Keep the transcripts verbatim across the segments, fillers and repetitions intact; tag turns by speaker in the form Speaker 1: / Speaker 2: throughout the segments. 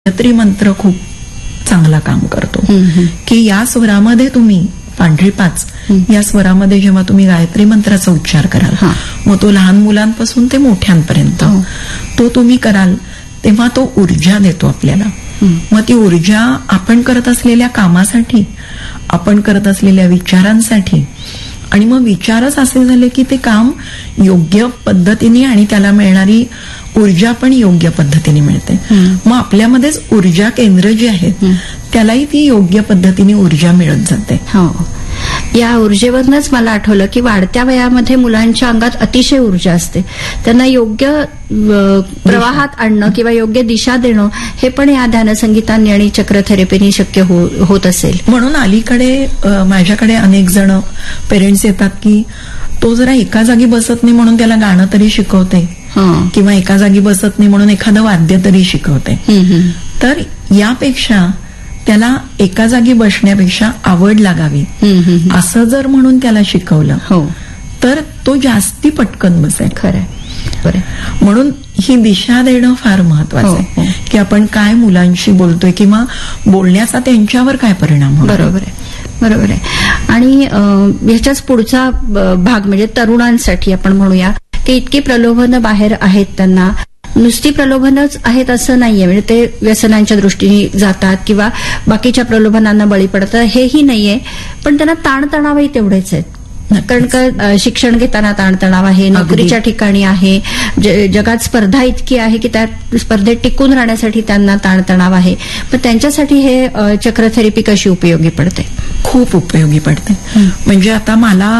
Speaker 1: गायत्री मंत्र खूप चांगला काम करतो की या स्वरामध्ये तुम्ही पांढरी पाच या स्वरामध्ये जेव्हा तुम्ही गायत्री मंत्राचा उच्चार कराल मग तो लहान मुलांपासून ते मोठ्यांपर्यंत तो तुम्ही कराल तेव्हा तो ऊर्जा देतो आपल्याला. मग ती ऊर्जा आपण करत असलेल्या कामासाठी, आपण करत असलेल्या विचारांसाठी, आणि मग विचारच असे झाले की ते काम योग्य पद्धतीने आणि त्याला मिळणारी ऊर्जा पण योग्य पद्धतीने मिळते. मग आपल्यामध्येच ऊर्जा केंद्र जी आहेत त्यालाही ती योग्य पद्धतीने ऊर्जा मिळत जाते.
Speaker 2: हो, या ऊर्जेवरनच मला आठवलं की वाढत्या वयामध्ये मुलांच्या अंगात अतिशय ऊर्जा असते. त्यांना योग्य प्रवाहात आणणं किंवा योग्य दिशा देणं हे पण या ध्यानसंगीतांनी आणि चक्र थेरपीनी शक्य हो, होत असेल.
Speaker 1: म्हणून अलीकडे माझ्याकडे अनेक जण पेरेंट्स येतात की तो जरा एका जागी बसत नाही म्हणून त्याला गाणं तरी शिकवते किंवा एका जागी बसत नाही म्हणून एखादं वाद्य तरी शिकवते. तर यापेक्षा त्याला एका जागी बसण्यापेक्षा आवड लागावी असं जर म्हणून त्याला शिकवलं तर तो जास्ती पटकन बसेल.
Speaker 2: खरं.
Speaker 1: म्हणून ही दिशा देणं फार महत्वाचं आहे की आपण काय मुलांशी बोलतोय किंवा बोलण्याचा त्यांच्यावर काय परिणाम होतो.
Speaker 2: बरोबर आहे, बरोबर आहे. आणि ह्याच्याच पुढचा भाग म्हणजे तरुणांसाठी आपण म्हणूया की इतकी प्रलोभनं बाहेर आहेत, त्यांना नुसती प्रलोभनच आहेत असं नाहीये. म्हणजे ते व्यसनांच्या दृष्टीने जातात किंवा बाकीच्या प्रलोभनांना बळी पडतात हेही नाहीये, पण त्यांना ताणतणावही तेवढेच आहेत. कारण का शिक्षण घेताना ताणतणाव आहे, नोकरीच्या ठिकाणी आहे, जगात स्पर्धा इतकी आहे की त्या स्पर्धेत टिकून राहण्यासाठी त्यांना ताणतणाव आहे. पण त्यांच्यासाठी हे चक्र थेरपी कशी उपयोगी पडते?
Speaker 1: खूप उपयोगी पडते. म्हणजे आता मला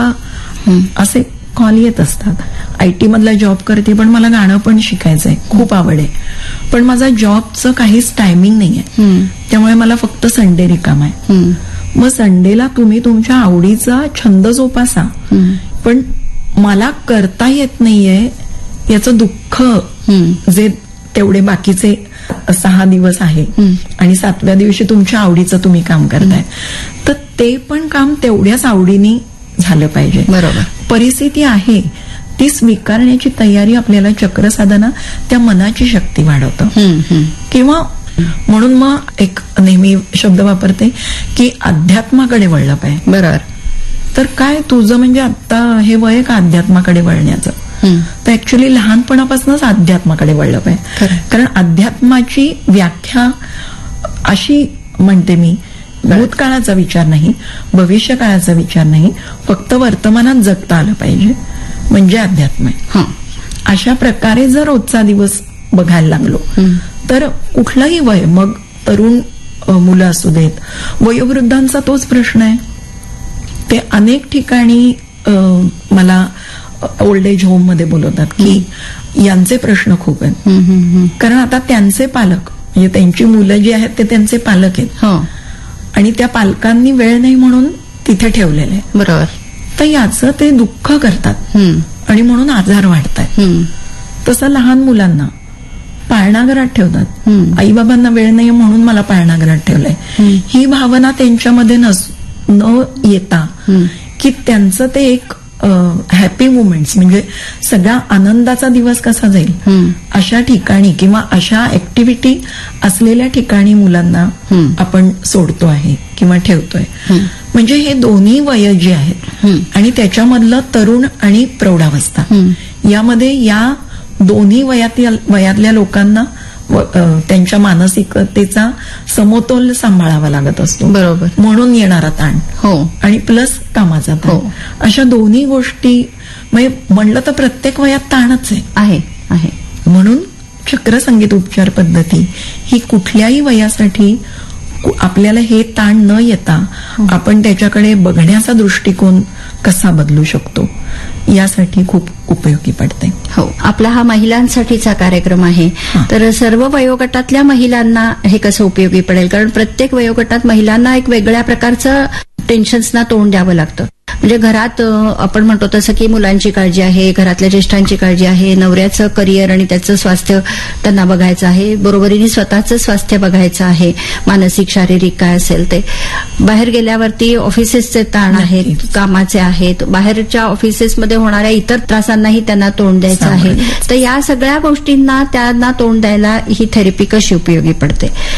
Speaker 1: असे कॉल येत असतात, आयटी मधला जॉब करते पण मला गाणं पण शिकायचंय, खूप आवड आहे, पण माझा जॉबचं काहीच टायमिंग नाहीये, त्यामुळे मला फक्त संडे रिकाम आहे. मग संडेला तुम्ही तुमच्या आवडीचा छंद जोपासा, पण मला करता येत नाहीये याचं दुःख जे तेवढे बाकीचे सहा दिवस आहे आणि सातव्या दिवशी तुमच्या आवडीचं तुम्ही काम करताय, तर ते पण काम तेवढ्याच आवडीने झालं पाहिजे.
Speaker 2: बरोबर.
Speaker 1: परिस्थिती आहे ती स्वीकारण्याची तयारी आपल्याला चक्र साधना त्या मनाची शक्ती वाढवतं. किंवा म्हणून मग एक नेहमी शब्द वापरते की अध्यात्माकडे वळलं पाहिजे.
Speaker 2: बरोबर.
Speaker 1: तर काय तुझं म्हणजे आता हे वय का अध्यात्माकडे वळण्याचं? तर ऍक्च्युली लहानपणापासूनच अध्यात्माकडे वळलं पाहिजे. कारण अध्यात्माची व्याख्या अशी म्हणते मी, भूतकाळाचा विचार नाही, भविष्य काळाचा विचार नाही, फक्त वर्तमानात जगता आलं पाहिजे म्हणजे अध्यात्म आहे. अशा प्रकारे जर रोजचा दिवस बघायला लागलो तर कुठलंही वय, मग तरुण मुलं असू देत, वयोवृद्धांचा तोच प्रश्न आहे. ते अनेक ठिकाणी मला ओल्ड एज होम मध्ये बोलवतात की यांचे प्रश्न खूप आहेत. कारण आता त्यांचे पालक म्हणजे त्यांची मुलं जी आहेत ते त्यांचे पालक आहेत आणि त्या पालकांनी वेळ नाही म्हणून तिथे ठेवलेलं आहे.
Speaker 2: बरोबर.
Speaker 1: तर याचं ते दुःख करतात आणि म्हणून आजार वाढतात. तसं लहान मुलांना पाळणाघरात ठेवतात, आई बाबांना वेळ नाही म्हणून मला पाळणाघरात ठेवलंय, ही भावना त्यांच्यामध्ये न येता की त्यांचं ते एक हॅपी मुमेंट्स म्हणजे सगळा आनंदाचा दिवस कसा जाईल अशा ठिकाणी किंवा अशा ऍक्टिव्हिटी असलेल्या ठिकाणी मुलांना आपण सोडतो आहे किंवा ठेवतोय. म्हणजे हे दोन्ही वय जे आहेत आणि त्याच्यामधलं तरुण आणि प्रौढावस्था यामध्ये या दोन्ही वयातील वयातल्या लोकांना त्यांच्या मानसिकतेचा समतोल सांभाळावा लागत असतो.
Speaker 2: बरोबर.
Speaker 1: म्हणून येणारा ताण आणि प्लस कामाचा ताण, अशा दोन्ही गोष्टी म्हणलं तर प्रत्येक वयात ताणच
Speaker 2: आहे आहे.
Speaker 1: म्हणून चक्र संगीत उपचार पद्धती ही कुठल्याही वयासाठी आपल्याला हे ताण न येता आपण त्याच्याकडे बघण्याचा दृष्टिकोन कसा बदलू शकतो यासाठी खूप उपयोगी पडते.
Speaker 2: हो, आपला हा महिलांसाठीचा कार्यक्रम आहे, तर सर्व वयोगटातल्या महिलांना हे कसं उपयोगी पडेल? कारण प्रत्येक वयोगटात महिलांना एक वेगळ्या प्रकारचं टेन्शन्सना तोंड द्यावं लागतं. म्हणजे घरात आपण म्हणतो तसं की मुलांची काळजी आहे, घरातल्या ज्येष्ठांची काळजी आहे, नवऱ्याचं करिअर आणि त्याचं स्वास्थ्य त्यांना बघायचं आहे, बरोबरीने स्वतःचं स्वास्थ्य बघायचं आहे, मानसिक शारीरिक काय असेल ते. बाहेर गेल्यावरती ऑफिसेसचे ताण आहेत, कामाचे आहेत, बाहेरच्या ऑफिसेसमध्ये होणाऱ्या इतर त्रासांनाही त्यांना तोंड द्यायचं आहे. तर या सगळ्या गोष्टींना त्यांना तोंड द्यायला ही थेरपी कशी उपयोगी पडते?